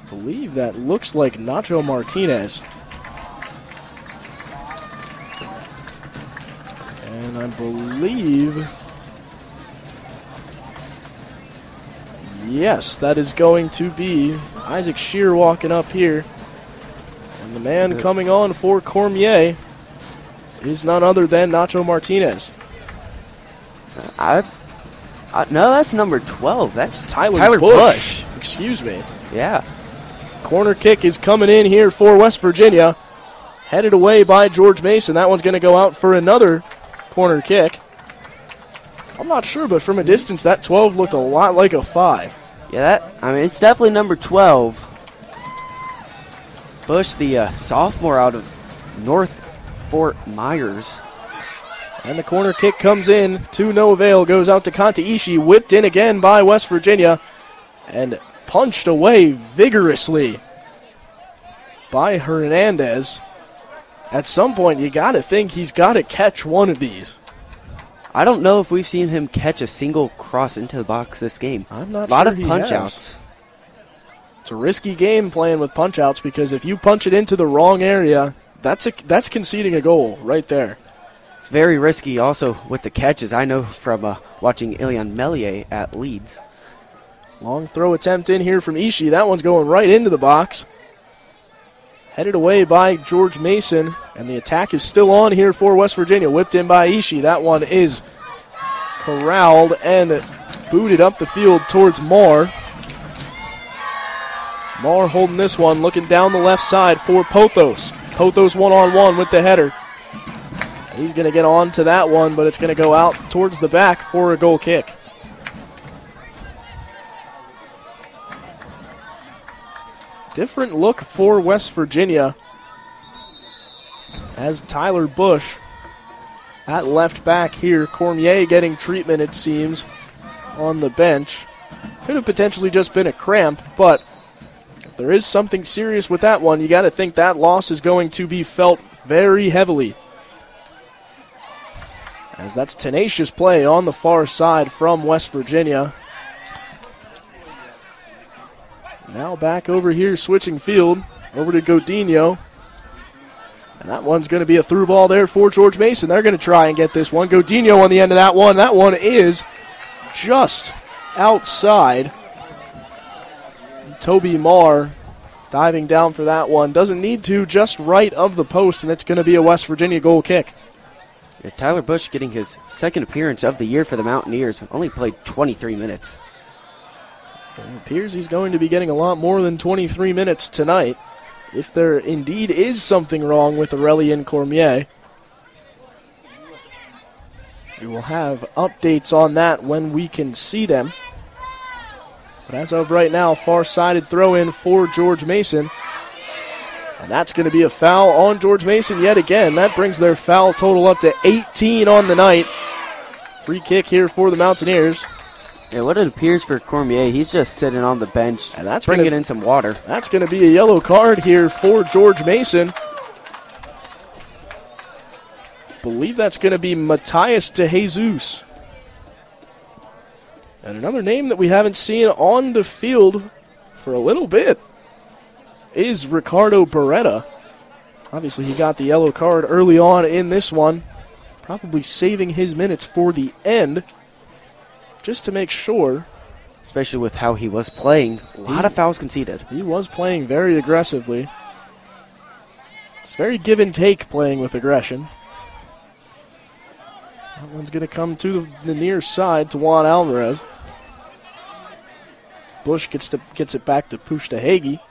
believe that looks like Nacho Martinez. And I believe, yes, that is going to be Isaac Shear walking up here. And the man coming on for Cormier is none other than Nacho Martinez. No, that's number 12. That's Tyler Bush. Excuse me. Yeah. Corner kick is coming in here for West Virginia. Headed away by George Mason. That one's going to go out for another corner kick. I'm not sure, but from a distance, that 12 looked a lot like a 5. Yeah, it's definitely number 12. Bush, the sophomore out of North Fort Myers. And the corner kick comes in to no avail. Goes out to Kanta Ishii. Whipped in again by West Virginia. And punched away vigorously by Hernandez. At some point, you got to think he's got to catch one of these. I don't know if we've seen him catch a single cross into the box this game. I'm not sure. A lot sure of punch-outs. It's a risky game playing with punch-outs because if you punch it into the wrong area, that's conceding a goal right there. It's very risky also with the catches. I know from watching Ilian Melier at Leeds. Long throw attempt in here from Ishii. That one's going right into the box. Headed away by George Mason, and the attack is still on here for West Virginia. Whipped in by Ishii. That one is corralled and booted up the field towards Marr. Marr holding this one, looking down the left side for Pothos. Pothos one-on-one with the header. He's going to get on to that one, but it's going to go out towards the back for a goal kick. Different look for West Virginia as Tyler Bush at left back here. Cormier getting treatment, it seems, on the bench. Could have potentially just been a cramp, but if there is something serious with that one, you got to think that loss is going to be felt very heavily. As that's tenacious play on the far side from West Virginia. Now back over here, switching field, over to Godinho. And that one's going to be a through ball there for George Mason. They're going to try and get this one. Godinho on the end of that one. That one is just outside. Toby Marr diving down for that one. Doesn't need to, just right of the post, and it's going to be a West Virginia goal kick. Yeah, Tyler Bush getting his second appearance of the year for the Mountaineers. Only played 23 minutes. It appears he's going to be getting a lot more than 23 minutes tonight, if there indeed is something wrong with Aurelien Cormier. We will have updates on that when we can see them. But as of right now, far-sided throw-in for George Mason. And that's going to be a foul on George Mason yet again. That brings their foul total up to 18 on the night. Free kick here for the Mountaineers. Yeah, what it appears for Cormier, he's just sitting on the bench, and that's bringing in some water. That's going to be a yellow card here for George Mason. Believe that's going to be Matias de Jesus. And another name that we haven't seen on the field for a little bit is Ricardo Beretta. Obviously, he got the yellow card early on in this one, probably saving his minutes for the end. Just to make sure. Especially with how he was playing. A lot of fouls conceded. He was playing very aggressively. It's very give and take playing with aggression. That one's going to come to the near side to Juan Alvarez. Bush gets it back to Pushta-Hagi.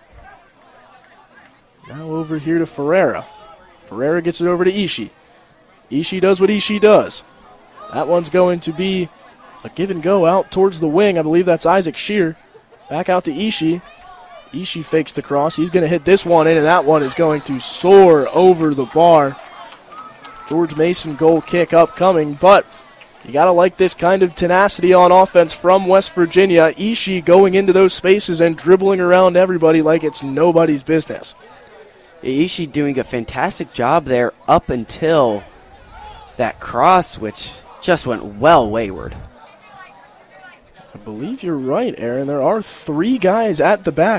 Now over here to Ferreira. Ferreira gets it over to Ishii. Ishii does what Ishii does. That one's going to be a give and go out towards the wing. I believe that's Isaac Shear. Back out to Ishii. Ishii fakes the cross. He's going to hit this one in, and that one is going to soar over the bar. George Mason goal kick upcoming, but you got to like this kind of tenacity on offense from West Virginia. Ishii going into those spaces and dribbling around everybody like it's nobody's business. Ishii doing a fantastic job there up until that cross, which just went well wayward. I believe you're right, Aaron. There are 3 guys at the back.